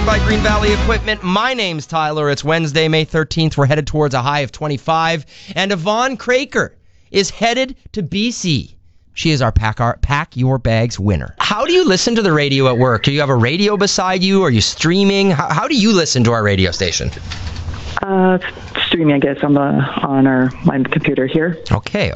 by Green Valley Equipment. My name's Tyler. It's Wednesday, May 13th. We're headed towards a high of 25. And Yvonne Craker is headed to BC. She is our Pack Your Bags winner. How do you listen to the radio at work? Do you have a radio beside you? Are you streaming? How do you listen to our radio station? Streaming, I guess, on my computer here. Okay.